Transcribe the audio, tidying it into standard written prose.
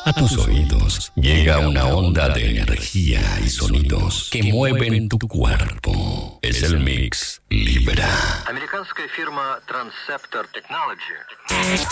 A tus oídos llega una onda de energía y sonidos que mueven tu cuerpo. Es el Mix Libra. Американская фирма Transceptor Technology